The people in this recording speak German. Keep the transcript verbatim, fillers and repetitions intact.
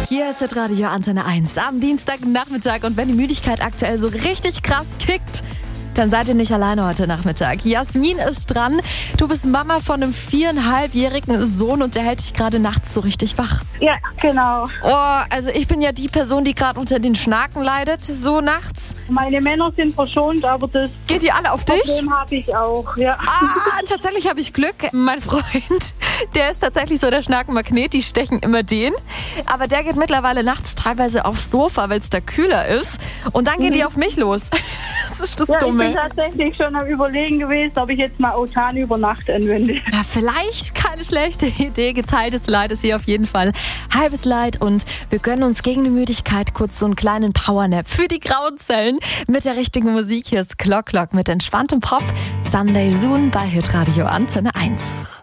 Hier ist Radio Antenne eins am Dienstagnachmittag und wenn die Müdigkeit aktuell so richtig krass kickt, dann seid ihr nicht alleine heute Nachmittag. Jasmin ist dran. Du bist Mama von einem viereinhalbjährigen Sohn und der hält dich gerade nachts so richtig wach. Ja, genau. Oh, also ich bin ja die Person, die gerade unter den Schnaken leidet, so nachts. Meine Männer sind verschont, aber das Geht die alle auf dich? Problem habe ich auch, ja. Ah, tatsächlich habe ich Glück. Mein Freund, der ist tatsächlich so der Schnakenmagnet, die stechen immer den. Aber der geht mittlerweile nachts teilweise aufs Sofa, weil es da kühler ist. Und dann gehen Mhm. die auf mich los. Das ist das Ja, ich Dumme. bin tatsächlich schon am Überlegen gewesen, ob ich jetzt mal autan über Nacht anwende. Ja, vielleicht keine schlechte Idee. Geteiltes Leid ist hier auf jeden Fall halbes Leid. Und wir gönnen uns gegen die Müdigkeit kurz so einen kleinen Powernap für die grauen Zellen. Mit der richtigen Musik. Hier ist Clock Clock mit entspanntem Pop. Sunday Soon bei Hitradio Antenne eins.